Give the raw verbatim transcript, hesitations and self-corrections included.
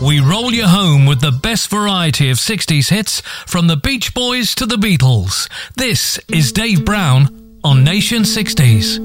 We roll you home with the best variety of sixties hits from the Beach Boys to the Beatles. This is Dave Brown on Nation sixties.